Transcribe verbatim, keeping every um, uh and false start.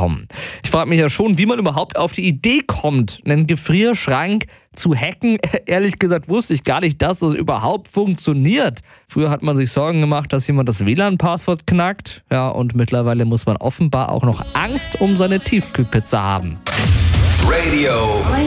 bekommen. Ich frage mich ja schon, wie man überhaupt auf die Idee kommt, einen Gefrierschrank zu hacken. Ehrlich gesagt wusste ich gar nicht, dass das überhaupt funktioniert. Früher hat man sich Sorgen gemacht, dass jemand das W L A N-Passwort knackt. Ja, und mittlerweile muss man offenbar auch noch Angst um seine Tiefkühlpizza haben. Radio